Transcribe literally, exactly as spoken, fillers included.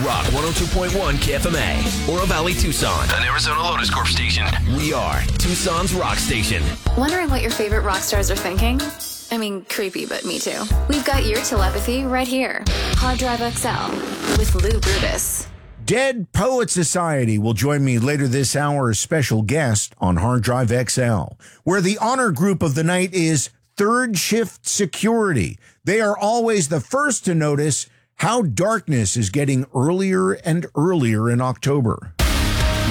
Rock one oh two point one K F M A, Oro Valley, Tucson, an Arizona Lotus Corp station. We are Tucson's rock station. Wondering what your favorite rock stars are thinking? I mean, creepy, but me too. We've got your telepathy right here. Hard Drive X L with Lou Brutus. Dead Poet Society will join me later this hour as special guest on Hard Drive X L, where the honor group of the night is Third Shift Security. They are always the first to notice how darkness is getting earlier and earlier in October.